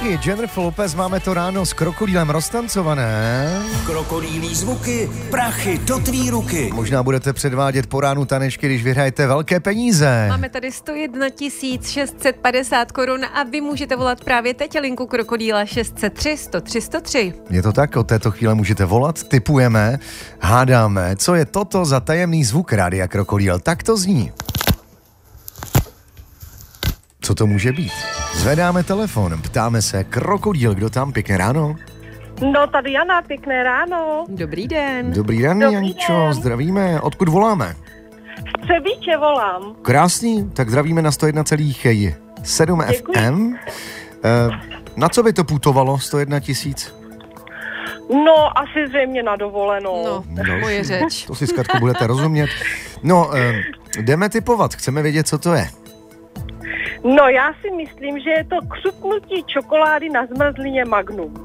prachy. Jennifer Lopez, máme to ráno s krokodýlem roztancované. Krokodýlí zvuky, prachy do tvý ruky. Možná budete předvádět po ránu tanečky, když vyhrajete velké peníze. Máme tady 101 650 korun a vy můžete volat právě teď linku krokodýla 603 103 103. Je to tak, od této chvíle můžete volat, tipujeme, hádáme, co je toto za tajemný zvuk Rádia Krokodýl. Tak to zní. Co to může být? Zvedáme telefon, ptáme se, krokodýl, kdo tam, pěkné ráno? No, tady Jana, pěkné ráno. Dobrý den. Dobrý den, Dobrý Jančo, den. zdravíme, odkud voláme? Z Třebíče volám. Krásný, tak zdravíme na 101,7 Děkuji. FM. Na co by to putovalo, 101 tisíc? No, asi zřejmě na dovolenou. No, moje řeč. To si s Katkou budete rozumět. No, jdeme tipovat, chceme vědět, co to je. No, já si myslím, že je to křupnutí čokolády na zmrzlině Magnum.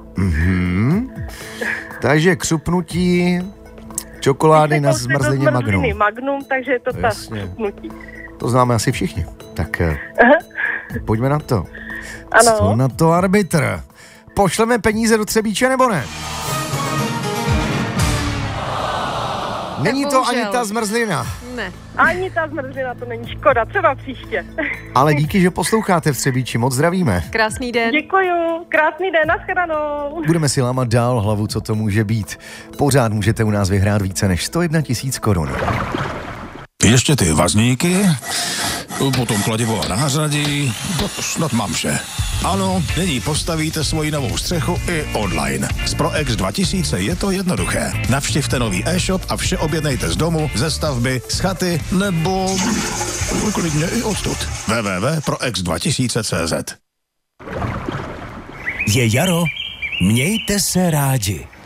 Takže křupnutí čokolády na Když se kousne do zmrzlině Magnum. zmrzliny Magnum, takže je to ta Jasně. křupnutí. To známe asi všichni. Tak pojďme na to. Ano. Co na to arbitr? Pošleme peníze do Třebíče nebo ne? Není to ani bohužel. ta zmrzlina. Ne. Ani ta zmrzlina, to není škoda, třeba příště. Ale díky, že posloucháte v Třebíči, moc zdravíme. Krásný den. Děkuju, krásný den, nashledanou. Budeme si lámat dál hlavu, co to může být. Pořád můžete u nás vyhrát více než 101 tisíc korun. Ještě ty vazníky, potom kladivo a nářadí, snad mám vše. Ano, nyní postavíte svoji novou střechu i online. S ProX 2000 je to jednoduché. Navštivte nový e-shop a vše objednejte z domu, ze stavby, z chaty nebo klidně i odtud. www.prox2000.cz Je jaro, mějte se rádi.